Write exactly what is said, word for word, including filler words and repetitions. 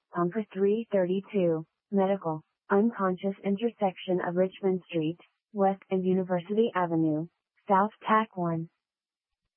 Pumper three thirty-two, Medical, unconscious intersection of Richmond Street, West and University Avenue, South Tack one.